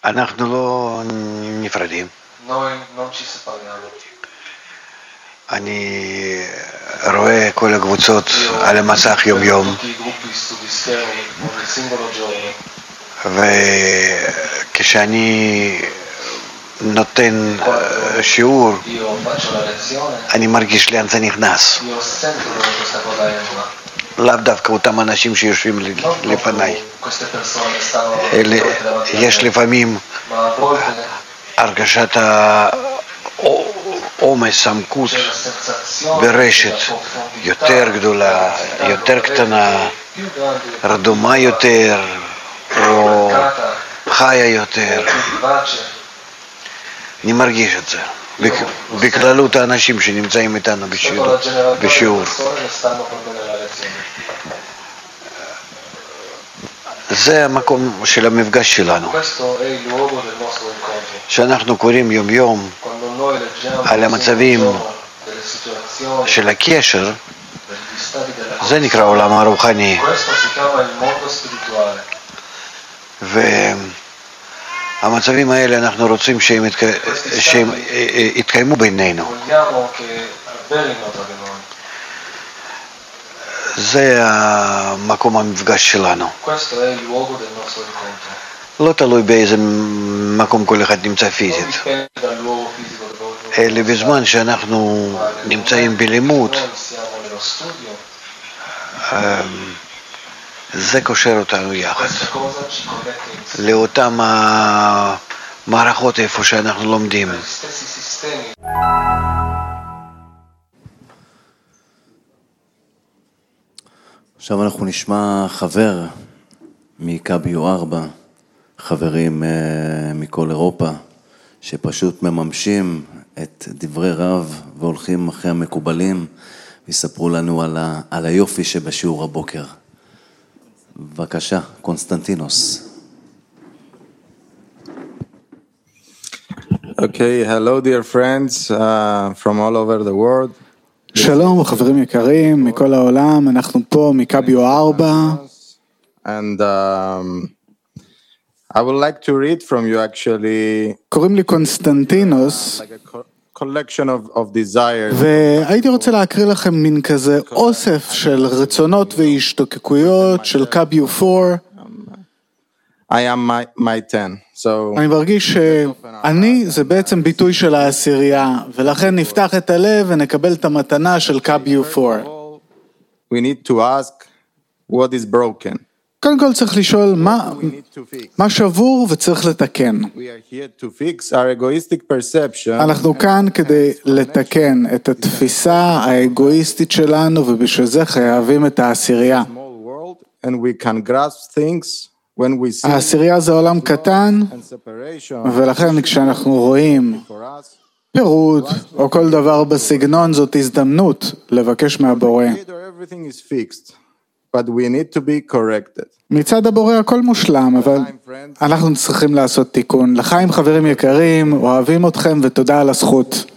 אנחנו לא נפרדים. non ci separiamo. אני רואה כל הקבוצות על המסך יום יום, Tutti i gruppi studi schermi ogni singolo giorno. וכשאני נותן שיעור, Io faccio la lezione, אני מרגיש לאן זה נכנס. io sento dove questa cosa entra. לאו דווקא אותם אנשים שיושבים לפניי. Queste persone stanno אלה, davanti a יש me. לפעמים Ma a volte הרגשת העומס, סמכות c'è la sensazione ברשת della profondità, יותר גדולה, יותר קטנה, più grande, רדומה יותר, או חיה יותר. più vivace. אני מרגיש את זה. בכללות האנשים שנמצאים איתנו Sotto la generazione di בשיעור. persone che stanno con me nella lezione. זה המקום של המפגש שלנו. Questo è il luogo del nostro incontro. שאנחנו קוראים יום יום Quando noi leggiamo על המצבים delle situazioni, של הקשר, degli stati della זה נקרא עולם הרוחני. questo si chiama il mondo spirituale. והמצבים האלה אנחנו רוצים שהם יתקיימו בינינו. Vogliamo che avvenino tra di noi. זה המקום המפגש שלנו. Questo è il luogo del nostro incontro. לא תלוי באיזה מקום כל אחד נמצא Non פיזית. dipende dal luogo fisico dove noi אלא בזמן שאנחנו נמצאים בלימוד, noi siamo nello studio. זה קושר אותנו יחד. Questa cosa ci connette insieme. לאותם המערכות איפה שאנחנו לומדים. Gli stessi sistemi. עכשיו אנחנו נשמע חבר מקביו 4, חברים מכל אירופה, שפשוט מממשים את דברי רב והולכים אחרי המקובלים, ויספרו לנו על היופי שבשיעור הבוקר. בבקשה, קונסטנטינוס. Okay, hello dear friends from all over the world. שלום חברים יקרים מכל העולם, אנחנו פה מקביו 4 And I would like to read from you actually קוראים לי קונסטנטינוס like a collection of desires. והייתי רוצה להקריא לכם מין כזה אוסף של רצונות והשתוקקויות של קביו 4. I am my 10. So אני מרגיש שאני זה בעצם ביטוי של העשירייה, ולכן נפתח את הלב ונקבל את המתנה של קביו 4. we need to ask what is broken. קודם כל צריך לשאול We need to fix. מה שבור וצריך לתקן. We are here to fix our egoistic perception. אנחנו כאן כדי לתקן את התפיסה האגואיסטית שלנו, ובשביל זה חייבים את העשירייה. Small world and we can grasp things when we see העשירייה זה עולם קטן, and separation ולכן כשאנחנו רואים for us. פירוד או כל דבר בסגנון, זאת הזדמנות לבקש מהבורא. Everything is fixed, but we need to be corrected. מצד הבורא הכל מושלם, אבל אנחנו צריכים לעשות תיקון. לחיים חברים יקרים, אוהבים אתכם ותודה על הזכות.